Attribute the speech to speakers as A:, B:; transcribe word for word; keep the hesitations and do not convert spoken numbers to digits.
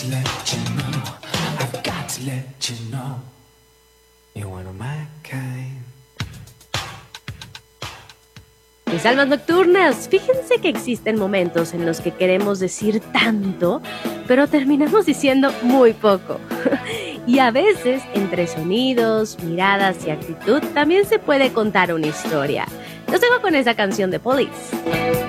A: to let you know, I've got to let you know, you're one of my kind.
B: Mis almas nocturnas, fíjense que existen momentos en los que queremos decir tanto, pero terminamos diciendo muy poco. Y a veces, entre sonidos, miradas y actitud, también se puede contar una historia. Los dejo con esa canción de Police.